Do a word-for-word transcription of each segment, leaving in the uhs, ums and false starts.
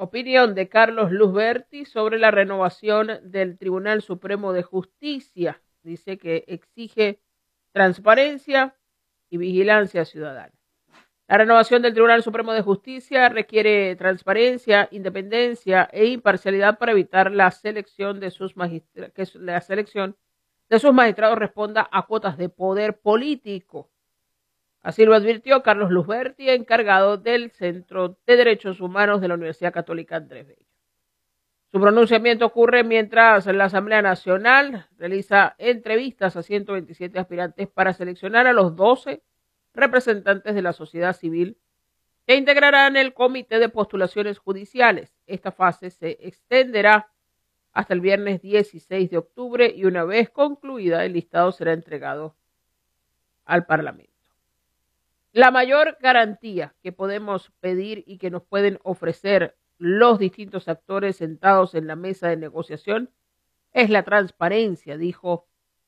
Opinión de Carlos Luzberti sobre la renovación del Tribunal Supremo de Justicia. Dice que exige transparencia y vigilancia ciudadana. La renovación del Tribunal Supremo de Justicia requiere transparencia, independencia e imparcialidad para evitar la selección de sus magistra- que la selección de sus magistrados responda a cuotas de poder político. Así lo advirtió Carlos Luzberti, encargado del Centro de Derechos Humanos de la Universidad Católica Andrés Bello. Su pronunciamiento ocurre mientras la Asamblea Nacional realiza entrevistas a ciento veintisiete aspirantes para seleccionar a los doce representantes de la sociedad civil que integrarán el Comité de Postulaciones Judiciales. Esta fase se extenderá hasta el viernes dieciséis de octubre y una vez concluida el listado será entregado al Parlamento. La mayor garantía que podemos pedir y que nos pueden ofrecer los distintos actores sentados en la mesa de negociación es la transparencia, dijo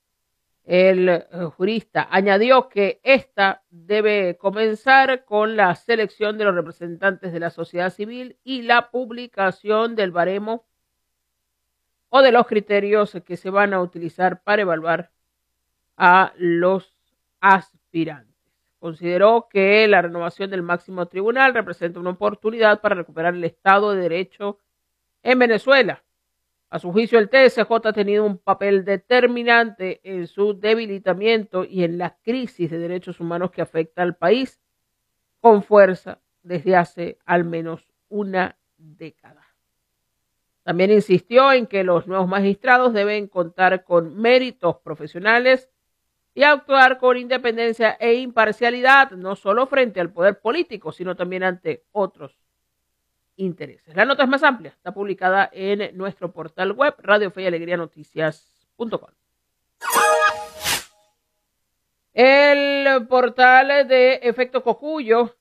el jurista. Añadió que esta debe comenzar con la selección de los representantes de la sociedad civil y la publicación del baremo o de los criterios que se van a utilizar para evaluar a los aspirantes. Consideró que la renovación del máximo tribunal representa una oportunidad para recuperar el Estado de Derecho en Venezuela. A su juicio, el T S J ha tenido un papel determinante en su debilitamiento y en la crisis de derechos humanos que afecta al país con fuerza desde hace al menos una década. También insistió en que los nuevos magistrados deben contar con méritos profesionales y actuar con independencia e imparcialidad, no solo frente al poder político, sino también ante otros intereses. La nota es más amplia, está publicada en nuestro portal web, radio fe y alegría noticias punto com. El portal de Efecto Cocuyo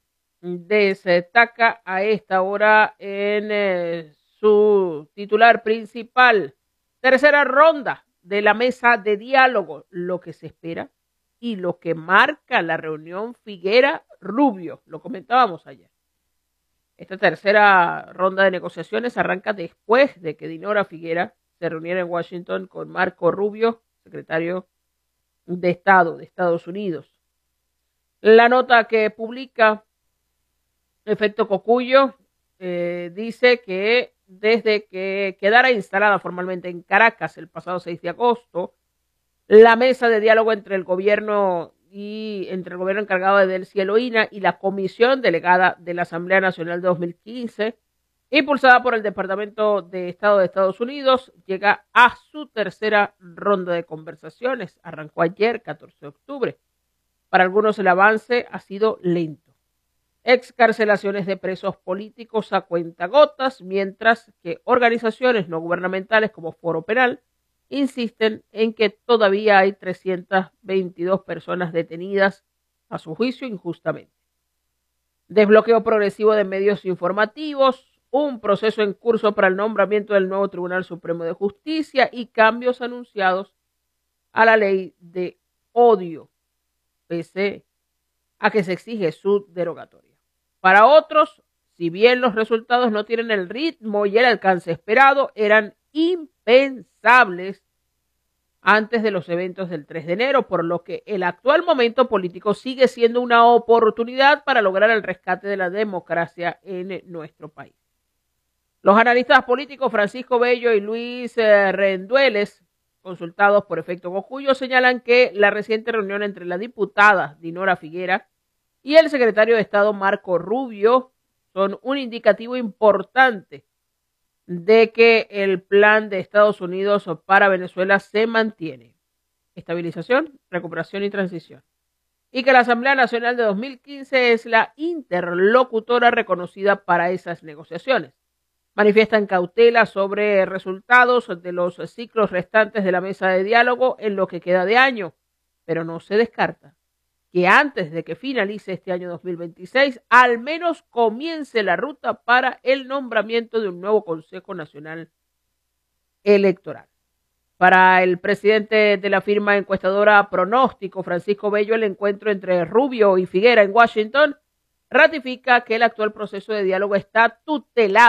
destaca a esta hora en eh, su titular principal: tercera ronda de la mesa de diálogo, lo que se espera y lo que marca la reunión Figuera-Rubio. Lo comentábamos ayer. Esta tercera ronda de negociaciones arranca después de que Dinora Figuera se reuniera en Washington con Marco Rubio, secretario de Estado de Estados Unidos. La nota que publica Efecto Cocuyo eh, dice que desde que quedara instalada formalmente en Caracas el pasado seis de agosto, la mesa de diálogo entre el gobierno y entre el gobierno encargado de Delcy Eloína y la comisión delegada de la Asamblea Nacional de dos mil quince, impulsada por el Departamento de Estado de Estados Unidos, llega a su tercera ronda de conversaciones. Arrancó ayer, catorce de octubre. Para algunos el avance ha sido lento. Excarcelaciones de presos políticos a cuentagotas, mientras que organizaciones no gubernamentales como Foro Penal insisten en que todavía hay trescientas veintidós personas detenidas a su juicio injustamente. Desbloqueo progresivo de medios informativos, un proceso en curso para el nombramiento del nuevo Tribunal Supremo de Justicia y cambios anunciados a la ley de odio, pese a que se exige su derogatoria. Para otros, si bien los resultados no tienen el ritmo y el alcance esperado, eran impensables antes de los eventos del tres de enero, por lo que el actual momento político sigue siendo una oportunidad para lograr el rescate de la democracia en nuestro país. Los analistas políticos Francisco Bello y Luis eh, Rendueles, consultados por Efecto Cocuyo, señalan que la reciente reunión entre la diputada Dinora Figuera y el secretario de Estado Marco Rubio son un indicativo importante de que el plan de Estados Unidos para Venezuela se mantiene. Estabilización, recuperación y transición. Y que la Asamblea Nacional de dos mil quince es la interlocutora reconocida para esas negociaciones. Manifiestan cautela sobre resultados de los ciclos restantes de la mesa de diálogo en lo que queda de año, pero no se descarta que antes de que finalice este año dos mil veintiséis, al menos comience la ruta para el nombramiento de un nuevo Consejo Nacional Electoral. Para el presidente de la firma encuestadora Pronóstico, Francisco Bello, el encuentro entre Rubio y Figuera en Washington ratifica que el actual proceso de diálogo está tutelado